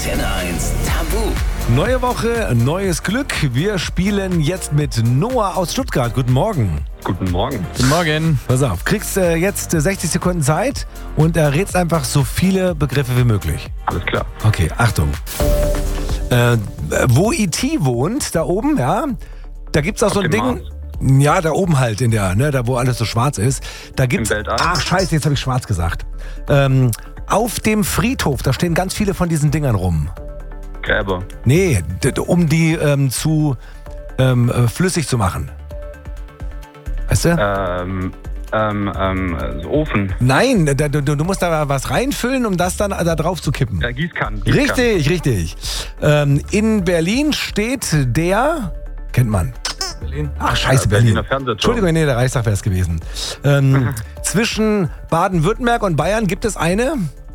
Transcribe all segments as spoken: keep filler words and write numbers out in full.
Antenne eins Tabu. Neue Woche, neues Glück. Wir spielen jetzt mit Noah aus Stuttgart. Guten Morgen. Guten Morgen. Guten Morgen. Pass auf, kriegst äh, jetzt äh, sechzig Sekunden Zeit und errätst einfach so viele Begriffe wie möglich. Alles klar. Okay, Achtung. Äh, wo E T wohnt, da oben, ja, da gibt's auch Auf so ein dem Ding. Ja, da oben halt, in der, ne, da wo alles so schwarz ist. Da gibt's. Weltall? Ach, scheiße, jetzt habe ich schwarz gesagt. Ähm, auf dem Friedhof, da stehen ganz viele von diesen Dingern rum. Gräber. Nee, d- d- um die ähm, zu ähm, äh, flüssig zu machen. Weißt du? Ähm, ähm, ähm, so Ofen. Nein, da, du, du musst da was reinfüllen, um das dann da drauf zu kippen. Ja, Gießkannen. Gießkannen. Richtig, richtig. Ähm, in Berlin steht der, kennt man. Berlin. Ach, scheiße, Ja, Berlin. Berliner Fernsehturm. Entschuldigung, nee, der Reichstag wäre es gewesen. Ähm, zwischen Baden-Württemberg und Bayern gibt es eine,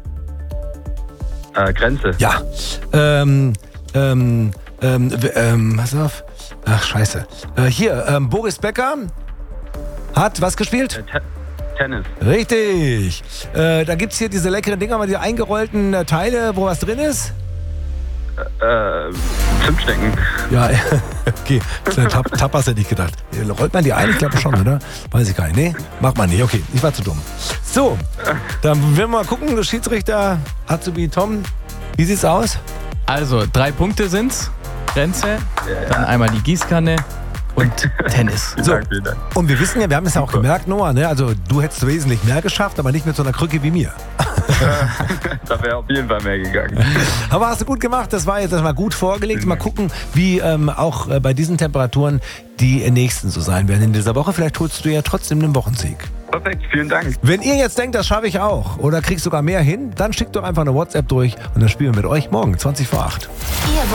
Äh, Grenze. ja, ähm, ähm, ähm, w- ähm, pass auf. Ach, scheiße. Äh, hier, ähm, Boris Becker hat was gespielt? Äh, Te Tennis. Richtig. Äh, da gibt's hier diese leckeren Dinger, mal die eingerollten äh, Teile, wo was drin ist. Äh, Zimtschnecken. Ja, okay. Kleine Tap Tapas hätte ich gedacht. Rollt man die ein? Ich glaube schon, oder? Weiß ich gar nicht. Nee, macht man nicht. Okay, ich war zu dumm. So, dann werden wir mal gucken. Schiedsrichter Azubi Tom, wie sieht's aus? Also, drei Punkte sind's. Grenze, dann einmal die Gießkanne und Tennis. Vielen So. Dank, vielen Dank. Und wir wissen ja, wir haben es ja auch Super. gemerkt, Noah, ne? Also du hättest wesentlich mehr geschafft, aber nicht mit so einer Krücke wie mir. Da wäre auf jeden Fall mehr gegangen. Aber hast du gut gemacht, das war jetzt das war gut vorgelegt. Mal gucken, wie ähm, auch äh, bei diesen Temperaturen die nächsten so sein werden in dieser Woche. Vielleicht holst du ja trotzdem einen Wochенsieg. Perfekt, vielen Dank. Wenn ihr jetzt denkt, das schaffe ich auch oder kriegst sogar mehr hin, dann schickt doch einfach eine WhatsApp durch und dann spielen wir mit euch morgen zwanzig vor acht. Ihr